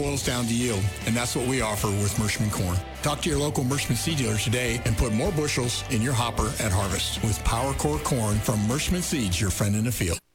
boils down to yield, and that's what we offer with Mershman Corn. Talk to your local Mershman seed dealer today and put more bushels in your hopper at harvest with Power Core Corn from Mershman Seeds, your friend in the field.